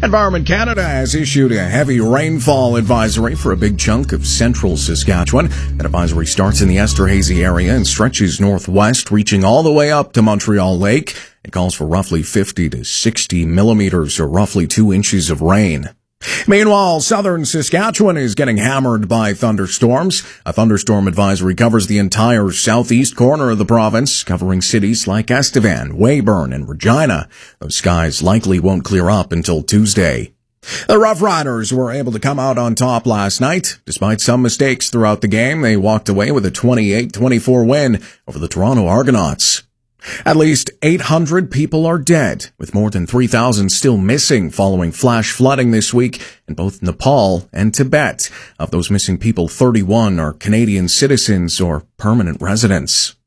Environment Canada has issued a heavy rainfall advisory for a big chunk of central Saskatchewan. That advisory starts in the Esterhazy area and stretches northwest, reaching all the way up to Montreal Lake. It calls for roughly 50 to 60 millimeters, or roughly 2 inches of rain. Meanwhile, southern Saskatchewan is getting hammered by thunderstorms. A thunderstorm advisory covers the entire southeast corner of the province, covering cities like Estevan, Weyburn, and Regina. Those skies likely won't clear up until Tuesday. The Rough Riders were able to come out on top last night. Despite some mistakes throughout the game, they walked away with a 28-24 win over the Toronto Argonauts. At least 800 people are dead, with more than 3,000 still missing following flash flooding this week in both Nepal and Tibet. Of those missing people, 31 are Canadian citizens or permanent residents.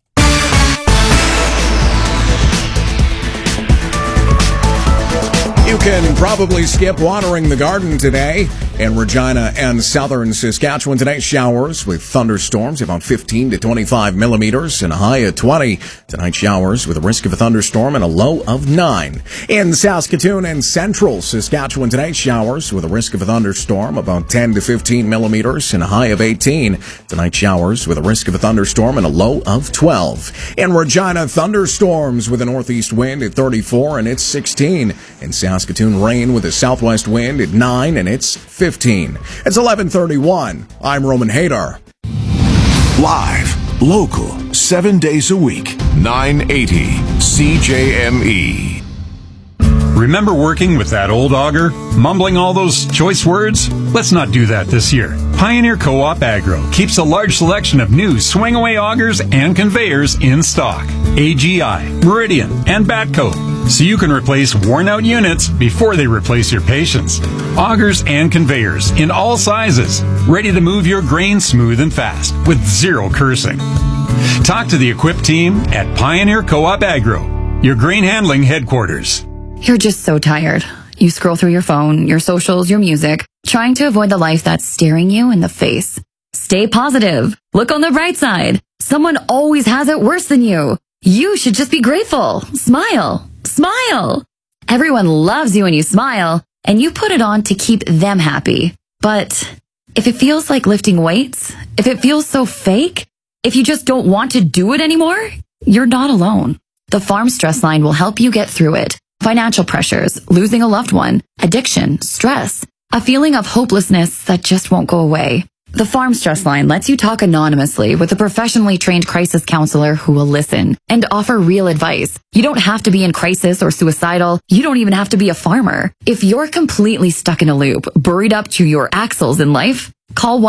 You can probably skip watering the garden today. In Regina and southern Saskatchewan today, showers with thunderstorms about 15 to 25 millimeters and a high of 20. Tonight, showers with a risk of a thunderstorm and a low of 9. In Saskatoon and central Saskatchewan today, showers with a risk of a thunderstorm about 10 to 15 millimeters and a high of 18. Tonight, showers with a risk of a thunderstorm and a low of 12. In Regina, thunderstorms with a northeast wind at 34 and it's 16. In Saskatoon, rain with a southwest wind at 9 and it's 15. It's 11:31. I'm Roman Haydar. Live, local, 7 days a week, 980 CJME. Remember working with that old auger? Mumbling all those choice words? Let's not do that this year. Pioneer Co-op Agro keeps a large selection of new swing-away augers and conveyors in stock. AGI, Meridian, and Batco. So you can replace worn-out units before they replace your patience. Augers and conveyors in all sizes, ready to move your grain smooth and fast with zero cursing. Talk to the equipped team at Pioneer Co-op Agro, your grain handling headquarters. You're just so tired. You scroll through your phone, your socials, your music, trying to avoid the life that's staring you in the face. Stay positive. Look on the bright side. Someone always has it worse than you. You should just be grateful. Smile. Smile. Everyone loves you when you smile, and you put it on to keep them happy. But if it feels like lifting weights, if it feels so fake, if you just don't want to do it anymore, you're not alone. The Farm Stress Line will help you get through it. Financial pressures, losing a loved one, addiction, stress, a feeling of hopelessness that just won't go away. The Farm Stress Line lets you talk anonymously with a professionally trained crisis counselor who will listen and offer real advice. You don't have to be in crisis or suicidal. You don't even have to be a farmer. If you're completely stuck in a loop, buried up to your axles in life, call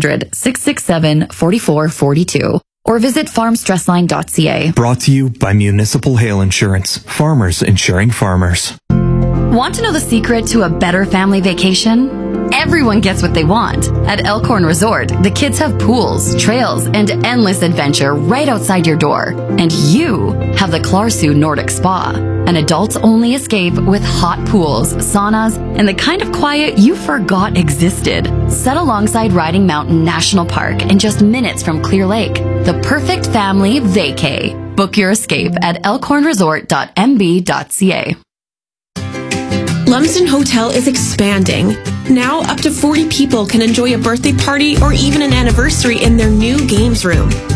1-800-667-4442 or visit farmstressline.ca. Brought to you by Municipal Hail Insurance. Farmers insuring farmers. Want to know the secret to a better family vacation? Everyone gets what they want. At Elkhorn Resort, the kids have pools, trails, and endless adventure right outside your door. And you have the Clarsu Nordic Spa, an adults-only escape with hot pools, saunas, and the kind of quiet you forgot existed. Set alongside Riding Mountain National Park and just minutes from Clear Lake. The perfect family vacay. Book your escape at elkhornresort.mb.ca. Lumsden Hotel is expanding. Now, up to 40 people can enjoy a birthday party or even an anniversary in their new games room.